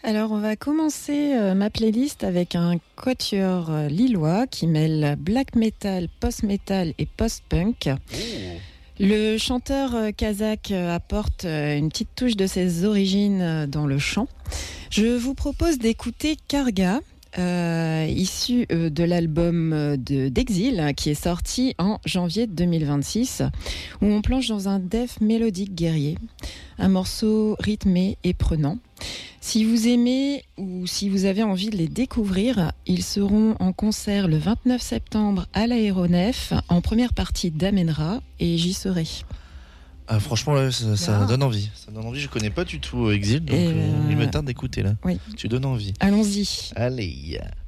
Alors, on va commencer ma playlist avec un quatuor lillois qui mêle black metal, post-metal et post-punk. Le chanteur kazakh apporte une petite touche de ses origines dans le chant. Je vous propose d'écouter Karga, issu de l'album d'Exil, qui est sorti en janvier 2026, où on plonge dans un death mélodique guerrier, un morceau rythmé et prenant. Si vous aimez ou si vous avez envie de les découvrir, ils seront en concert le 29 septembre à l'Aéronef, en première partie d'Amenra, et j'y serai. Ah, franchement, là, ça donne envie. Ça donne envie. Je connais pas du tout Exil, donc il me tarde d'écouter là. Oui. Tu donnes envie. Allons-y. Allez.